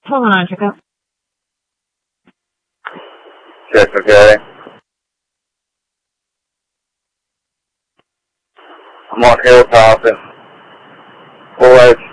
Hold on, Chico. Check, okay. I'm on Hilltop and 4